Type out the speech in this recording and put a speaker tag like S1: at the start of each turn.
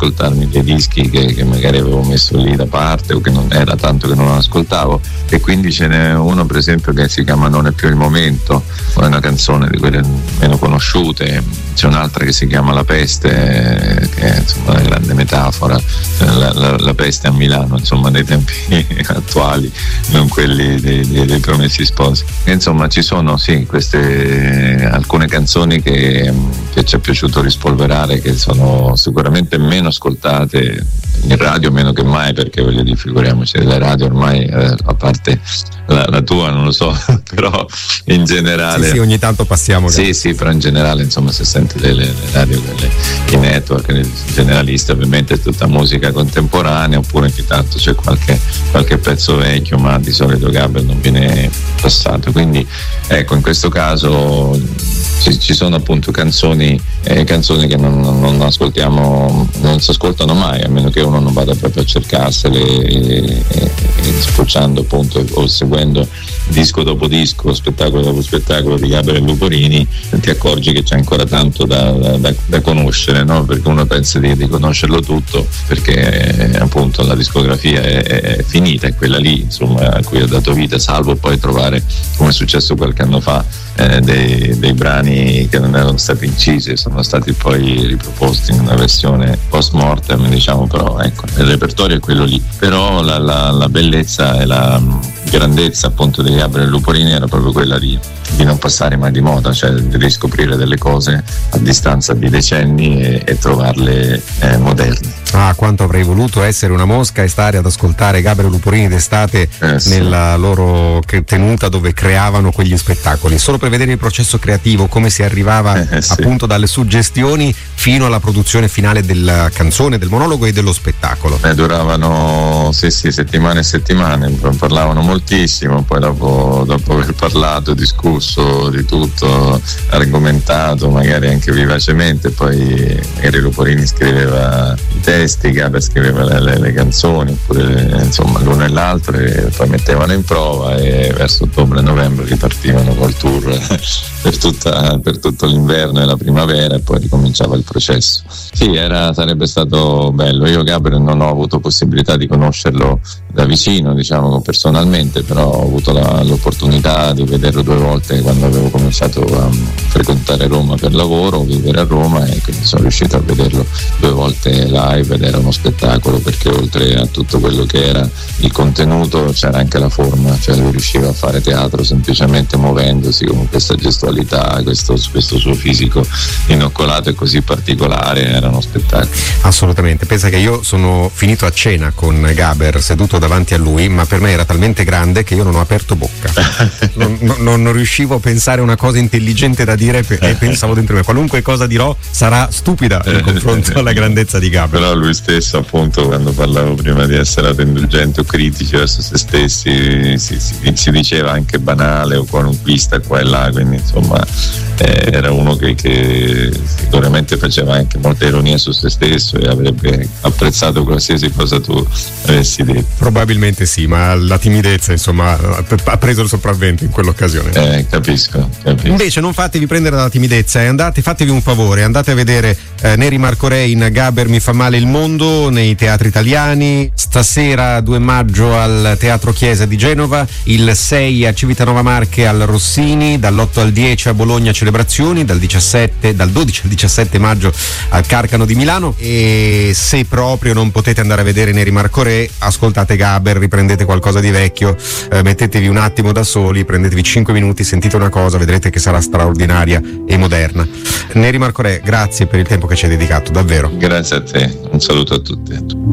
S1: riascoltarmi dei dischi che magari avevo messo lì da parte o che non era tanto che non ascoltavo, e quindi ce n'è uno per esempio che si chiama Non è più il momento, è una canzone di quelle meno conosciute. C'è un'altra che si chiama La peste, che è insomma una grande metafora, la peste a Milano, insomma nei tempi attuali, non quelli dei Promessi Sposi. E insomma ci sono sì queste alcune canzoni che ci è piaciuto rispolverare, che sono sicuramente meno ascoltate in radio, meno che mai, perché voglio dire, figuriamoci, le radio ormai, a parte la tua non lo so, però in generale
S2: sì, ogni tanto passiamo
S1: sì, però in generale insomma se senti le radio, quelle i network generalisti, ovviamente è tutta musica contemporanea, oppure ogni tanto c'è qualche pezzo vecchio, ma di solito Gaber non viene passato. Quindi ecco, in questo caso ci sono appunto canzoni che non ascoltiamo, non si ascoltano mai, a meno che uno non vada proprio a cercarsele e sfociando appunto o seguendo disco dopo disco, spettacolo dopo spettacolo di Gaber e Luporini, ti accorgi che c'è ancora tanto da conoscere, no? Perché uno pensa di conoscerlo tutto, perché appunto la discografia è finita, è quella lì insomma a cui ha dato vita, salvo poi trovare, come è successo qualche anno fa, dei brani che non erano stati incisi, sono stati poi riproposti in una versione post mortem, diciamo, però ecco, il repertorio è quello lì. Però la bellezza e la grandezza appunto di Gaber e Luporini era proprio quella di non passare mai di moda, cioè di riscoprire delle cose a distanza di decenni e trovarle moderne.
S2: Ah, quanto avrei voluto essere una mosca e stare ad ascoltare Gaber e Luporini d'estate sì, nella loro tenuta dove creavano quegli spettacoli, solo per vedere il processo creativo, come si arrivava appunto dalle suggestioni fino alla produzione finale della canzone, del monologo e dello spettacolo.
S1: Duravano settimane e settimane, parlavano moltissimo, poi dopo aver parlato, discusso di tutto, argomentato magari anche vivacemente, poi magari Luporini scriveva i testi, Gaber scriveva le canzoni, oppure insomma l'uno e l'altro, e poi mettevano in prova e verso ottobre-novembre ripartivano col tour per tutto l'inverno e la primavera, e poi ricominciava il processo. Sì, sarebbe stato bello. Io Gaber non ho avuto possibilità di conoscerlo da vicino, diciamo personalmente, però ho avuto l'opportunità di vederlo 2 volte quando avevo cominciato a frequentare Roma per lavoro, vivere a Roma, e quindi sono riuscito a vederlo 2 volte live, ed era uno spettacolo, perché oltre a tutto quello che era il contenuto c'era anche la forma, cioè lui riusciva a fare teatro semplicemente muovendosi con questa gestualità, questo suo fisico inoccolato e così particolare, era uno spettacolo.
S2: Assolutamente, pensa che io sono finito a cena con Gaber seduto davanti a lui, ma per me era talmente grande che io non ho aperto bocca. non riuscivo a pensare una cosa intelligente da dire, e pensavo dentro me, qualunque cosa dirò sarà stupida in confronto alla grandezza di Gaber.
S1: Però lui stesso appunto, quando parlavo prima di essere indulgenti o critici verso se stessi, si diceva anche banale o qualunquista qua e là, quindi insomma era uno che sicuramente faceva anche molta ironia su se stesso e avrebbe apprezzato qualsiasi cosa tu avessi detto.
S2: Probabilmente sì, ma la timidezza insomma ha preso il sopravvento in quell'occasione.
S1: Capisco.
S2: Invece non fatevi prendere dalla timidezza e fatevi un favore, andate a vedere Neri Marco Re in Gaber mi fa male il mondo nei teatri italiani. Stasera 2 maggio al Teatro Chiesa di Genova, il 6 a Civitanova Marche al Rossini, dall'8 al 10 a Bologna Celebrazioni, dal 12 al 17 maggio al Carcano di Milano. E se proprio non potete andare a vedere Neri Marco Re, ascoltate Gaber, riprendete qualcosa di vecchio, mettetevi un attimo da soli, prendetevi 5 minuti, sentite una cosa, vedrete che sarà straordinaria e moderna. Neri Marco Re, grazie per il tempo che ci hai dedicato, davvero.
S1: Grazie a te, un saluto a tutti.